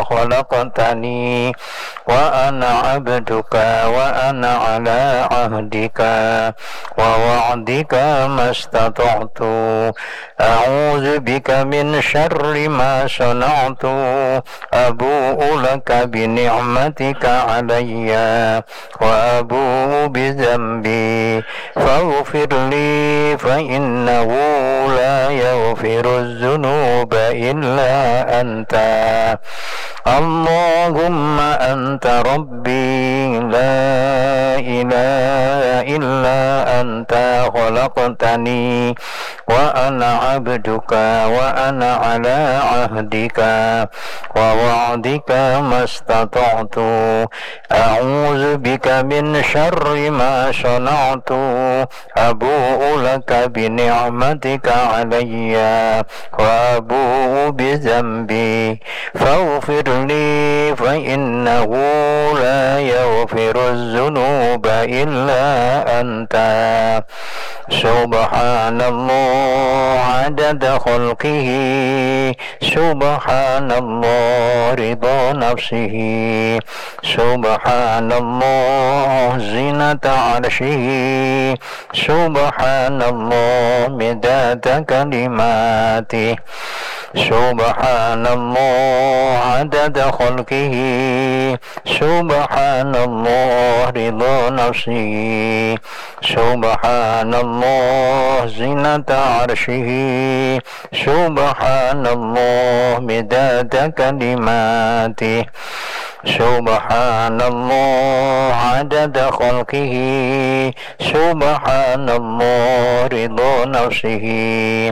خلقتني وأنا عبدك وأنا على عهدك ووعدك ما استطعت أعوذ بك من شر ما صنعت أبوء لك بنعمتك علي وأبوء بذنبي فاغفر لي فإنه لا يغفر الذنوب إلا أنت اللهم أنت ربي لا إله إلا أنت خلقتني وأنا عبدك وأنا على عهدك ووعدك ما استطعت أعوذ بك من شر ما صنعت أبوء لك بنعمتك علي وأبوء بذنبي فاغفر لي فإنه لا يغفر الذنوب إلا أنت سبحان الله عدد خلقه سبحان الله رضا نفسه سبحان الله زينة عرشه سبحان الله مداد كلماته سبحان الله عدد خلقه سبحان الله رضا نفسه سبحان الله زينة عرشه سبحان الله مداد كلماته سبحان الله عدد خلقه سبحان الله رضا نفسه